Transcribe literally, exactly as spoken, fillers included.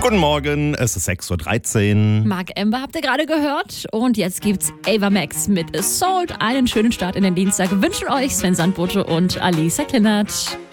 Guten Morgen, es ist sechs Uhr dreizehn. Mark Ember habt ihr gerade gehört. Und jetzt gibt's Ava Max mit Assault. Einen schönen Start in den Dienstag wünschen euch Sven Sandbote und Alisa Klinnert.